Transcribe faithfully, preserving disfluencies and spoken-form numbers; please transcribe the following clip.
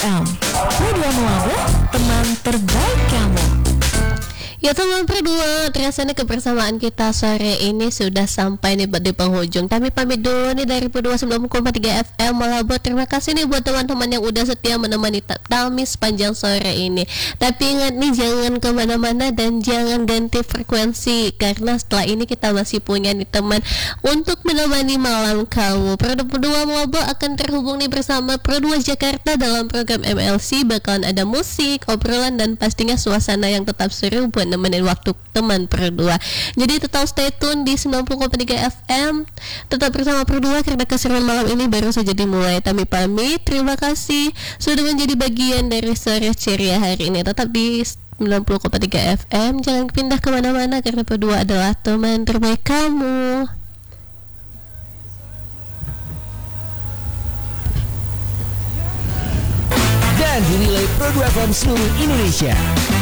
M. Radio Melabu, teman terbaik kamu. Ya teman berdua, terasa nih kebersamaan kita sore ini sudah sampai nih di penghujung. Kami pamit dulu nih dari P dua sembilan puluh koma tiga F M Melabu. Terima kasih nih buat teman-teman yang udah setia menemani kami sepanjang sore ini. Tapi ingat nih, jangan kemana-mana dan jangan ganti frekuensi, karena setelah ini kita masih punya nih teman untuk menemani malam kamu. P dua Melabu akan terhubung nih bersama P dua Jakarta dalam program M L C. Bakalan ada musik, obrolan, dan pastinya suasana yang tetap seru buat nemenin waktu teman P dua. Jadi tetap stay tune di sembilan puluh koma tiga F M. Tetap bersama P dua karena keseruan malam ini baru saja dimulai. Kami pamit, terima kasih sudah menjadi bagian dari sore ceria hari ini. Tetap di sembilan puluh koma tiga F M. Jangan pindah kemana-mana karena P dua adalah teman terbaik kamu. Dan dinilai P dua F M seluruh Indonesia.